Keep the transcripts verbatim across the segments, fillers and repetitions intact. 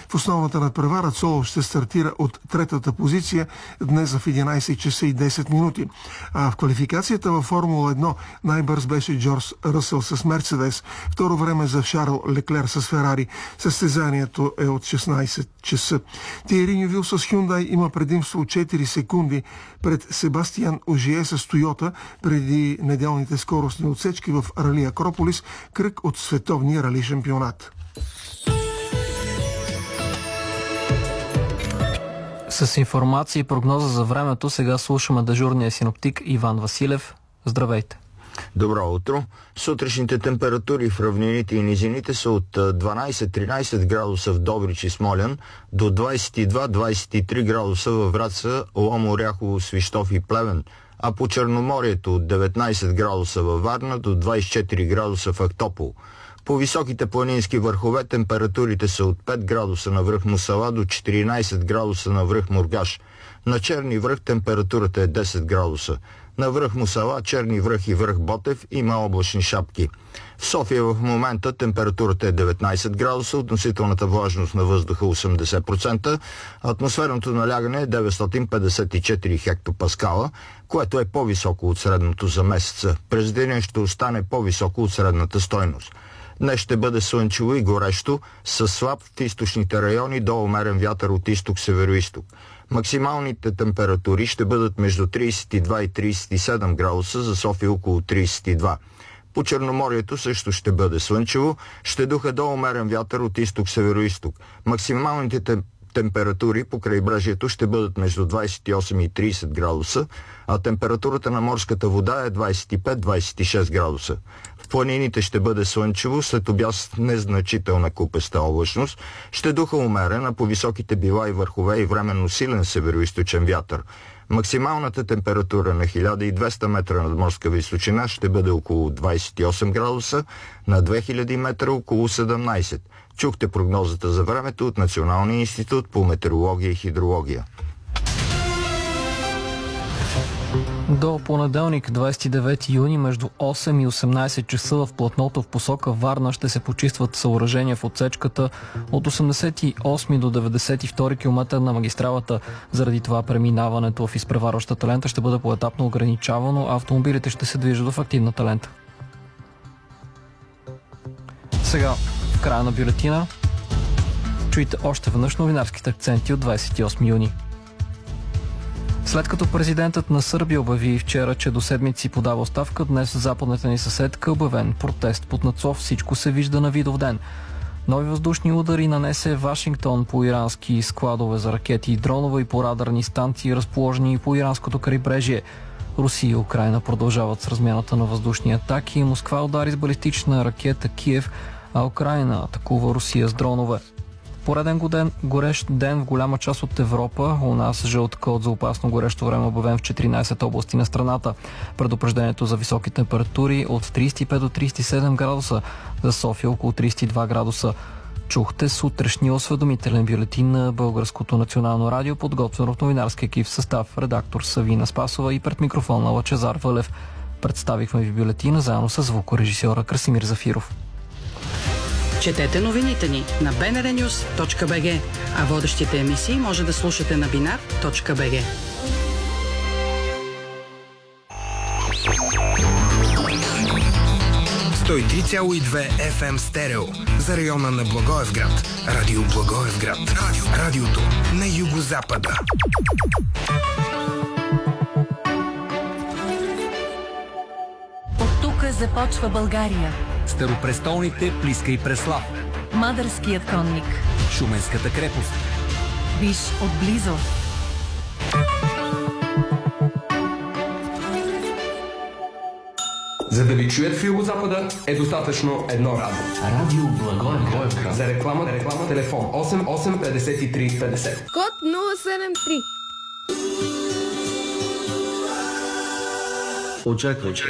В основната надпревара Цолов ще стартира от третата позиция днес в единайсет часа и десет минути. А в квалификацията във Формула едно най-бърз беше Джордж Ръсъл с Мерцедес. Второ време за Шарл Леклер с Ферари. Състезанието е от шестнайсет часа. Тиери Нювил с Хюндай има предимство от четири секунди пред Себастиан Ожие с Тойота преди неделните скоростни отсечки в Рали Акрополис, кръг от световния рали шампионат. С информация и прогноза за времето сега слушаме дежурния синоптик Иван Василев. Здравейте! Добро утро! Сутрешните температури в равнините и низините са от дванайсет-тринайсет градуса в Добрич и Смолян до двайсет и два - двайсет и три градуса във Враца, Лом, Оряхово, Свищов и Плевен, а по Черноморието от деветнайсет градуса във Варна до двайсет и четири градуса в Ахтопол. По високите планински върхове температурите са от пет градуса на връх Мусала до четиринайсет градуса на връх Мургаш. На Черни връх температурата е десет градуса. На връх Мусала, Черни връх и връх Ботев има облачни шапки. В София в момента температурата е деветнайсет градуса, относителната влажност на въздуха осемдесет процента, атмосферното налягане е деветстотин петдесет и четири хектопаскала, което е по-високо от средното за месеца. През деня ще остане по-високо от средната стойност. Днес ще бъде слънчево и горещо, с слаб в източните райони до умерен вятър от изток-североизток. Максималните температури ще бъдат между трийсет и два и трийсет и седем градуса, за София около трийсет и два. По Черноморието също ще бъде слънчево, ще духа до умерен вятър от изток-североизток. Максималните температури температури по крайбрежието ще бъдат между двайсет и осем и трийсет градуса, а температурата на морската вода е двайсет и пет до двайсет и шест градуса. В планините ще бъде слънчево, след обяд с незначителна купеста облачност, ще духа умерен, а по високите била и върхове и временно силен североизточен вятър. Максималната температура на хиляда и двеста метра над морска височина ще бъде около двайсет и осем градуса, на две хиляди метра около седемнайсет. Чухте прогнозата за времето от Националния институт по метеорология и хидрология. До понеделник, двайсет и девети юни, между осем и осемнайсет часа в платното в посока Варна ще се почистват съоръжения в отсечката от осемдесет и осми до деветдесет и втори километър на магистралата. Заради това преминаването в изпреварващата лента ще бъде поетапно ограничавано, а автомобилите ще се движат в активната лента. Сега, в края на бюлетина, чуйте още веднъж новинарските акценти от двайсет и осми юни. След като президентът на Сърбия обяви вчера, че до седмици подава оставка, днес в западната ни съседка обявен протест под надслов "Всичко се вижда на Видовден". Нови въздушни удари нанесе Вашингтон по ирански складове за ракети и дронове и по радарни станции, разположени по иранското крайбрежие. Русия и Украйна продължават с размяната на въздушни атаки. Москва удари с балистична ракета Киев, а Украйна атакува Русия с дронове. Пореден годен, горещ ден в голяма част от Европа. У нас жълт код за опасно горещо време обявен в четиринайсет области на страната. Предупреждението за високи температури от трийсет и пет до трийсет и седем градуса, за София около трийсет и два градуса. Чухте сутрешния осведомителен бюлетин на Българското национално радио, подготвен от новинарски екип в състав редактор Савина Спасова и пред микрофона Лъчезар Вълев. Представихме ви бюлетина заедно с звукорежисьора Красимир Зафиров. Четете новините ни на би ен ар нюс точка би джи, а водещите емисии може да слушате на бинар точка би джи. сто и три цяло и две еф ем стерео за района на Благоевград. Радио Благоевград. Радио. Радиото на югозапада. От тук започва България. Старопрестолните Плиска и Преслав. Мадърският конник. Шуменската крепост. Виж отблизо. За да ви чуят в Югозапада е достатъчно едно радио. Радио Благоевград. За реклама, реклама, телефон осем осем петдесет и три петдесет. Код нула седем три. Очаквайте.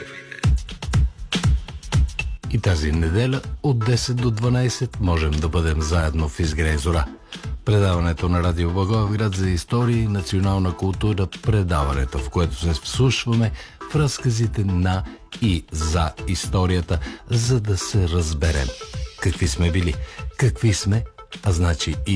И тази неделя от десет до дванайсет можем да бъдем заедно в Изгрей зора. Предаването на Радио Благоевград за история и национална култура, предаването, в което се вслушваме в разказите на и за историята, за да се разберем какви сме били, какви сме, а значи и